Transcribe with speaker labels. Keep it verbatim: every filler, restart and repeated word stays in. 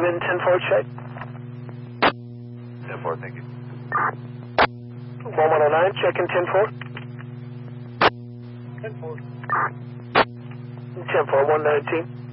Speaker 1: in ten four, check.
Speaker 2: ten four, thank you.
Speaker 1: one one oh nine, check in ten four.
Speaker 2: ten four.
Speaker 1: ten four, one nineteen.